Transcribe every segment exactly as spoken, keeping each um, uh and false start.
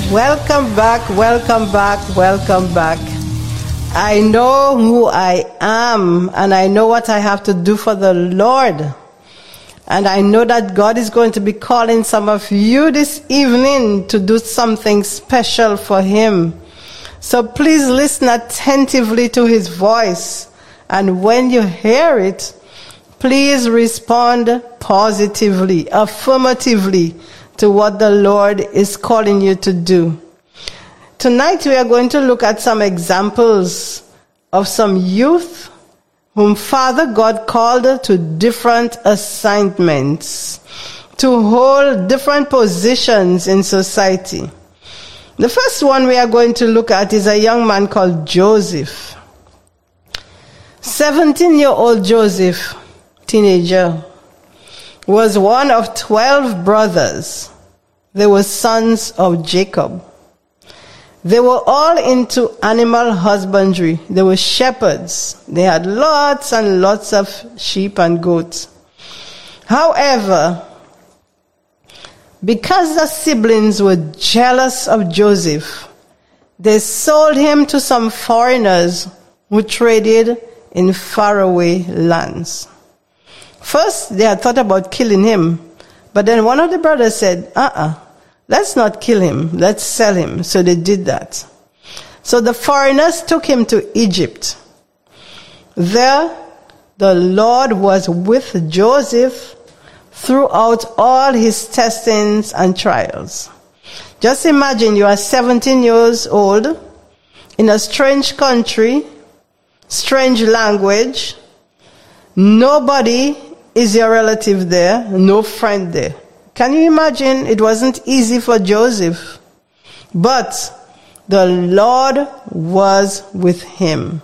Welcome back, welcome back, welcome back. I know who I am, and I know what I have to do for the Lord. And I know that God is going to be calling some of you this evening to do something special for Him. So please listen attentively to His voice. And when you hear it, please respond positively, affirmatively to what the Lord is calling you to do. Tonight we are going to look at some examples of some youth whom Father God called to different assignments, to hold different positions in society. The first one we are going to look at is a young man called Joseph. seventeen-year-old Joseph, teenager, was one of twelve brothers. They were sons of Jacob. They were all into animal husbandry. They were shepherds. They had lots and lots of sheep and goats. However, because the siblings were jealous of Joseph, they sold him to some foreigners who traded in faraway lands. First, they had thought about killing him, but then one of the brothers said, uh-uh, let's not kill him, let's sell him. So they did that. So the foreigners took him to Egypt. There, the Lord was with Joseph throughout all his testings and trials. Just imagine you are seventeen years old in a strange country, strange language. Nobody is your relative there, no friend there. Can you imagine? It wasn't easy for Joseph, but the Lord was with him.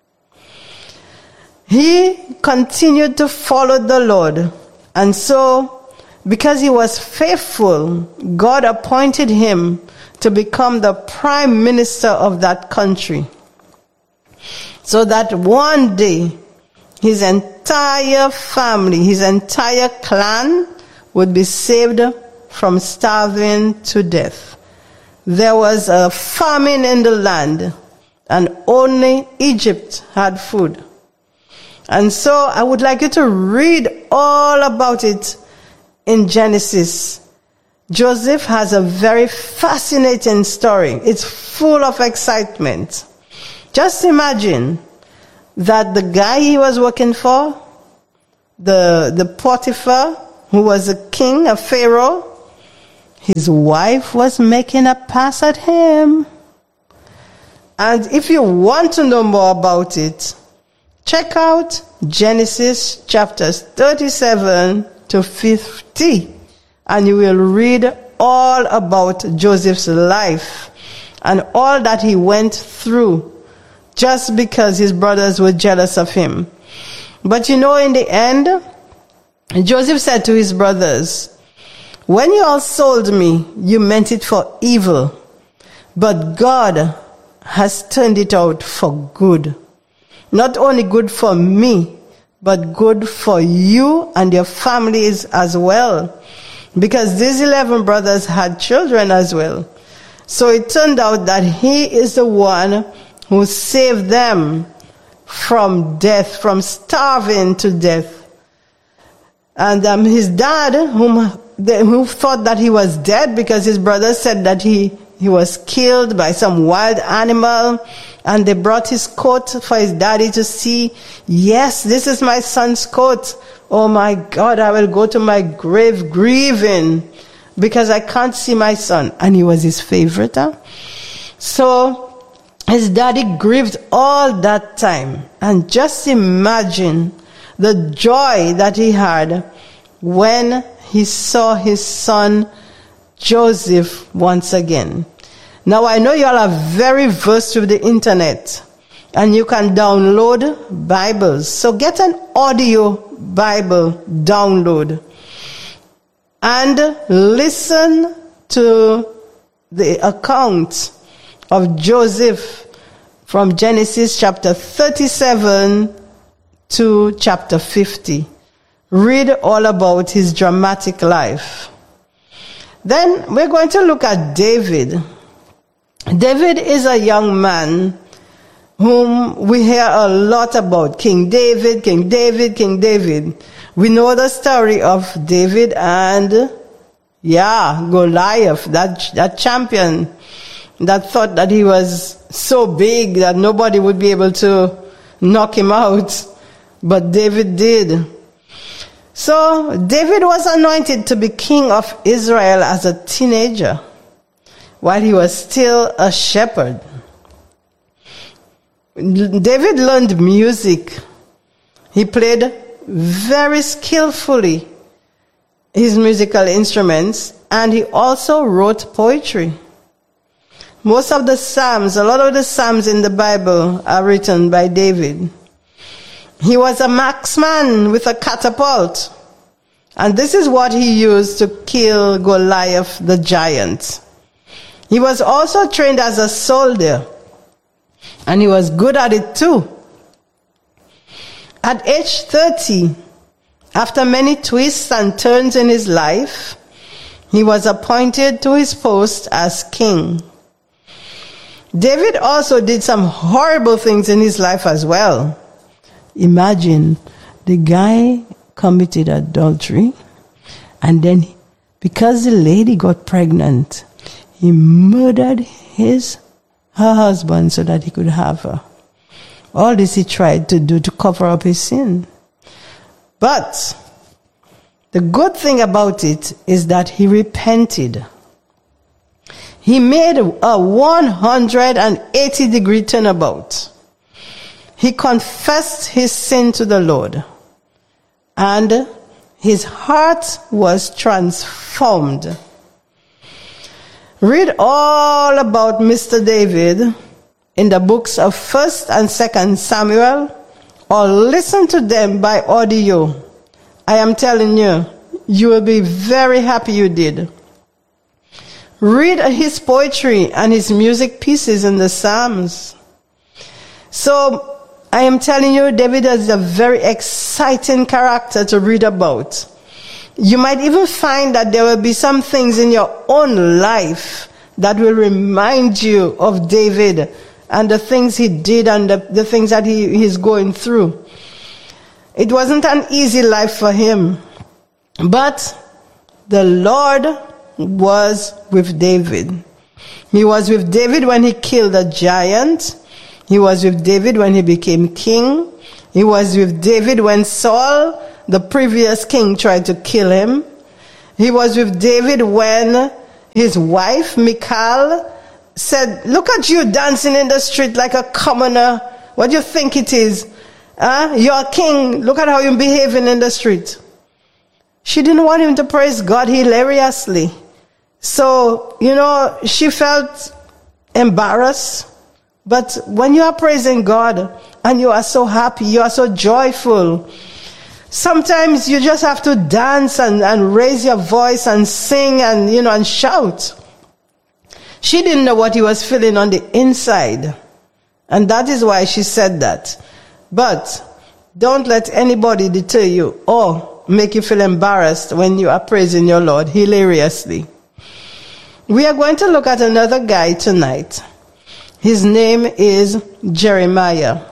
He continued to follow the Lord, and so, because he was faithful, God appointed him to become the prime minister of that country, so that one day his entire family, his entire clan would be saved from starving to death. There was a famine in the land, and only Egypt had food. And so I would like you to read all about it in Genesis. Joseph has a very fascinating story. It's full of excitement. Just imagine that the guy he was working for, the, the Potiphar, who was a king, a pharaoh, his wife was making a pass at him. And if you want to know more about it, check out Genesis chapters thirty-seven to fifty, and you will read all about Joseph's life and all that he went through just because his brothers were jealous of him. But you know, in the end, Joseph said to his brothers, when you all sold me, you meant it for evil, but God has turned it out for good. Not only good for me, but good for you and your families as well. Because these eleven brothers had children as well. So it turned out that he is the one who saved them from death, from starving to death. And um, his dad, whom they, who thought that he was dead because his brother said that he, he was killed by some wild animal, and they brought his coat for his daddy to see. Yes, this is my son's coat. Oh my God, I will go to my grave grieving because I can't see my son. And he was his favorite. Huh? So his daddy grieved all that time. And just imagine the joy that he had when he saw his son Joseph once again. Now I know you all are very versed with the internet and you can download Bibles. So get an audio Bible download and listen to the account of Joseph from Genesis chapter thirty-seven to chapter fifty. Read all about his dramatic life. Then we're going to look at David. David is a young man whom we hear a lot about. King David, King David, King David. We know the story of David and, yeah, Goliath, that, that champion that thought that he was so big that nobody would be able to knock him out. But David did. So David was anointed to be king of Israel as a teenager, while he was still a shepherd. David learned music. He played very skillfully his musical instruments, and he also wrote poetry. Most of the Psalms, a lot of the Psalms in the Bible are written by David. He was a marksman with a catapult, and this is what he used to kill Goliath the giant. He was also trained as a soldier, and he was good at it too. At age thirty, after many twists and turns in his life, he was appointed to his post as king. David also did some horrible things in his life as well. Imagine, the guy committed adultery, and then because the lady got pregnant, he murdered his her husband so that he could have her. All this he tried to do to cover up his sin. But the good thing about it is that he repented. He made a one hundred eighty degree turnabout. He confessed his sin to the Lord, and his heart was transformed. Read all about Mister David in the books of First and Second Samuel, or listen to them by audio. I am telling you, you will be very happy you did. Read his poetry and his music pieces in the Psalms. So, I am telling you, David is a very exciting character to read about. You might even find that there will be some things in your own life that will remind you of David and the things he did and the, the things that he, he's going through. It wasn't an easy life for him, but the Lord was with David. He was with David when he killed a giant. He was with David when he became king. He was with David when Saul, the previous king, tried to kill him. He was with David when his wife, Michal, said, "Look at you dancing in the street like a commoner. What do you think it is? Huh? You're a king. Look at how you're behaving in the street." She didn't want him to praise God hilariously. So, you know, she felt embarrassed. But when you are praising God and you are so happy, you are so joyful, sometimes you just have to dance and, and raise your voice and sing and, you know, and shout. She didn't know what he was feeling on the inside. And that is why she said that. But don't let anybody deter you or make you feel embarrassed when you are praising your Lord hilariously. We are going to look at another guy tonight. His name is Jeremiah.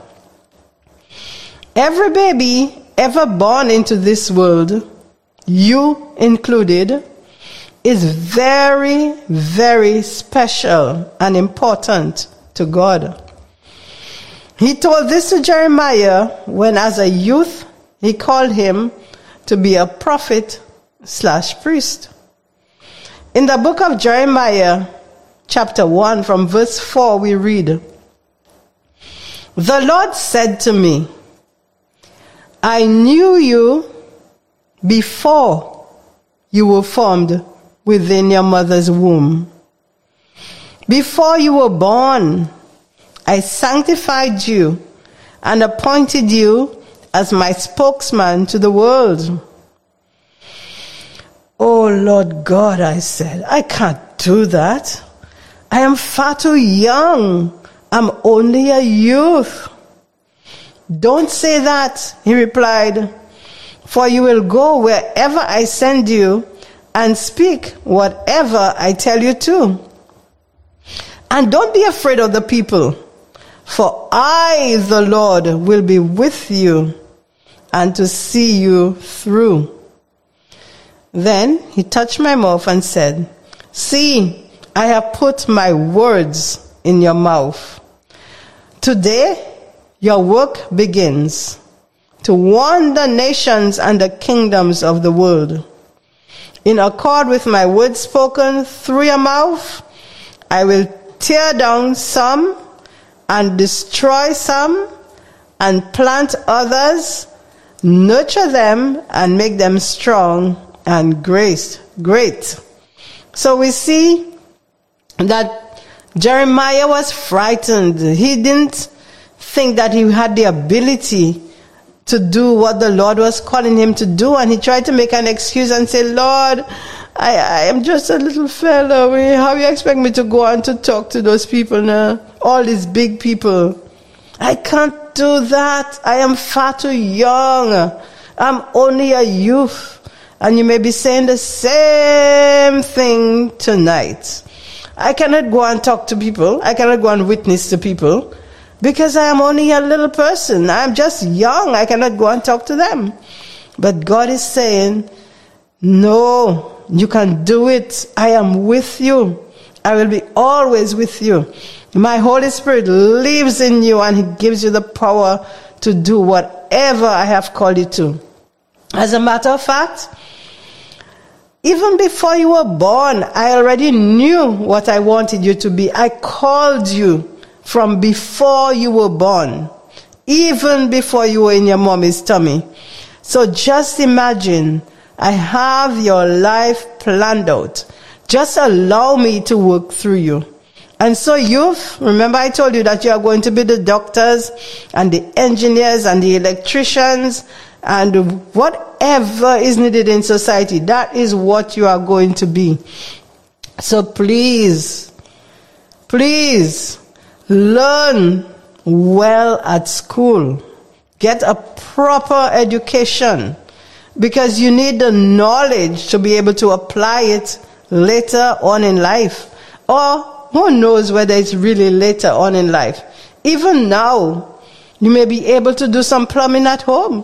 Every baby ever born into this world, you included, is very, very special and important to God. He told this to Jeremiah when, as a youth, he called him to be a prophet slash priest. In the book of Jeremiah, chapter one, from verse four, we read, "The Lord said to me, I knew you before you were formed within your mother's womb. Before you were born, I sanctified you and appointed you as my spokesman to the world." "Oh, Lord God," I said, "I can't do that. I am far too young. I'm only a youth." "Don't say that," he replied, "for you will go wherever I send you and speak whatever I tell you to. And don't be afraid of the people, for I, the Lord, will be with you and to see you through. Then he touched my mouth and said, see, I have put my words in your mouth. Today, your work begins to warn the nations and the kingdoms of the world. In accord with my words spoken through your mouth, I will tear down some and destroy some and plant others, nurture them and make them strong and great. Great. So we see that Jeremiah was frightened. He didn't think that he had the ability to do what the Lord was calling him to do, and he tried to make an excuse and say, Lord, I, I am just a little fellow. How you expect me to go on to talk to those people now? All these big people. I can't do that. I am far too young. I'm only a youth. And you may be saying the same thing tonight. I cannot go and talk to people. I cannot go and witness to people because I am only a little person. I am just young. I cannot go and talk to them. But God is saying, no, you can do it. I am with you. I will be always with you. My Holy Spirit lives in you and he gives you the power to do whatever I have called you to. As a matter of fact, even before you were born, I already knew what I wanted you to be. I called you from before you were born, even before you were in your mommy's tummy. So just imagine, I have your life planned out. Just allow me to work through you. And so youth, remember I told you that you are going to be the doctors and the engineers and the electricians and whatever is needed in society. That is what you are going to be. So please, please learn well at school. Get a proper education because you need the knowledge to be able to apply it later on in life. Or who knows whether it's really later on in life. Even now, you may be able to do some plumbing at home.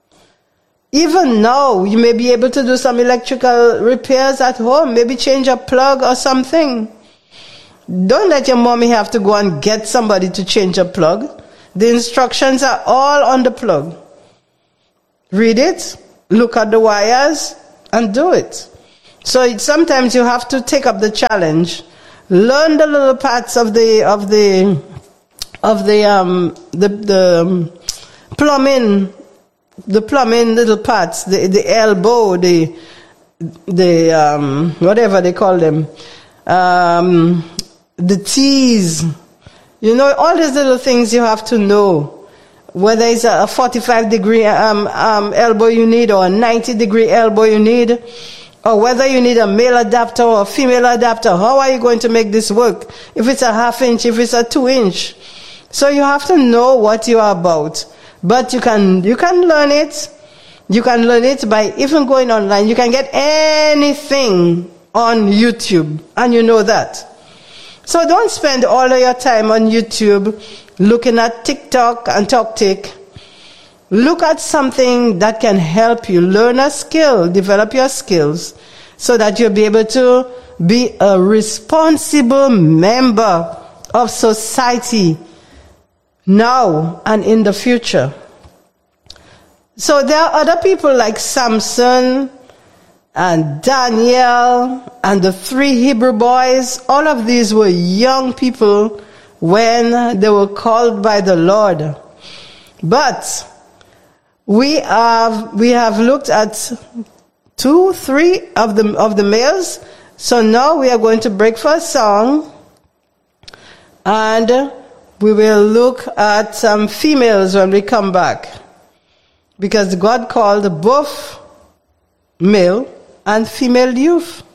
Even now, you may be able to do some electrical repairs at home. Maybe change a plug or something. Don't let your mommy have to go and get somebody to change a plug. The instructions are all on the plug. Read it, look at the wires, and do it. So it, sometimes you have to take up the challenge. Learn the little parts of the of the of the um the the um, plumbing. The plumbing little parts, the the elbow, the the um whatever they call them, um the T's, you know, all these little things you have to know. Whether it's a forty-five degree um um elbow you need or a ninety degree elbow you need, or whether you need a male adapter or a female adapter. How are you going to make this work? If it's a half inch, if it's a two inch, so you have to know what you are about. But you can you can learn it. You can learn it by even going online. You can get anything on YouTube, and you know that. So don't spend all of your time on YouTube looking at TikTok and TokTik. Look at something that can help you learn a skill, develop your skills, so that you'll be able to be a responsible member of society now and in the future. So there are other people like Samson and Daniel and the three Hebrew boys. All of these were young people when they were called by the Lord. But we have we have looked at two, three of the of the males. So now we are going to break for a song, and we will look at some females when we come back. Because God called both male and female youth.